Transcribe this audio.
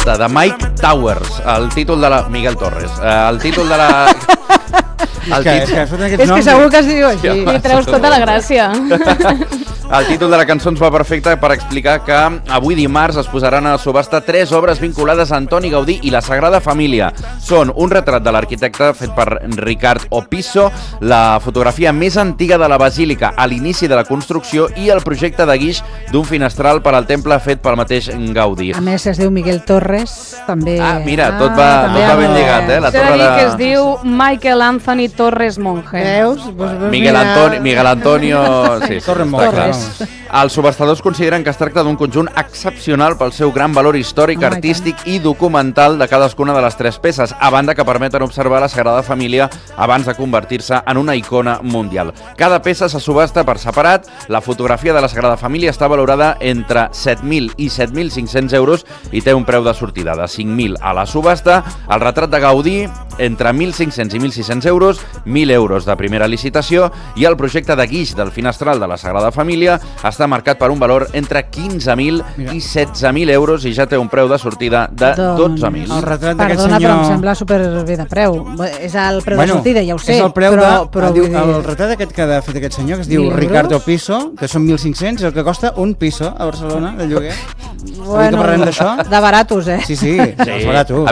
subhasta de Mike Towers, el títol de la... Miguel Torres, el títol de la... És que segur que es diu així. Li treus tota la gràcia. El títol de la cançó ens va perfecte per explicar que avui dimarts es posaran a la subhasta 3 obres vinculades a Antoni Gaudí i la Sagrada Família. Són un retrat de l'arquitecte fet per Ricard Opisso, la fotografia més antiga de la basílica a l'inici de la construcció i el projecte de guix d'un finestral per al temple fet pel mateix Gaudí. A més, es diu Miguel Torres, també... Ah, mira, tot va ben lligat, eh? S'ha de dir que es diu Michael Anthony Torres Monge. Veus? Miguel Antonio... Sí, Torres Monge. Els subhastadors consideren que es tracta d'un conjunt excepcional pel seu gran valor històric, artístic i documental de cadascuna de les 3 peces, a banda que permeten observar la Sagrada Família abans de convertir-se en una icona mundial. Cada peça se subhasta per separat. La fotografia de la Sagrada Família està valorada entre 7.000 i 7.500 euros i té un preu de sortida de 5.000 a la subhasta. El retrat de Gaudí, entre 1.500 i 1.600 euros, 1.000 euros de primera licitació, i el projecte de guix del finestral de la Sagrada Família està marcat per un valor entre 15.000 i 16.000 euros i ja té un preu de sortida de 12.000. El retrat d'aquest senyor... Perdona, però em sembla superbé de preu. És el preu de sortida, ja ho sé. És el preu però el retrat aquest que ha fet aquest senyor, que es diu Ricardo Piso, que són 1.500, el que costa un piso a Barcelona, de lloguer. Bueno, que parlem d'això? de baratos, eh? Sí, els baratos.